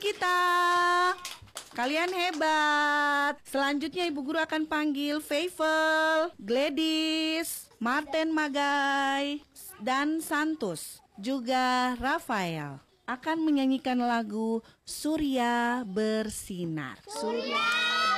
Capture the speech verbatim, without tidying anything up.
kita. Kalian hebat. Selanjutnya Ibu Guru akan panggil Feivel, Gladys, Martin Magai, dan Santus. Juga Rafael akan menyanyikan lagu Surya Bersinar. Surya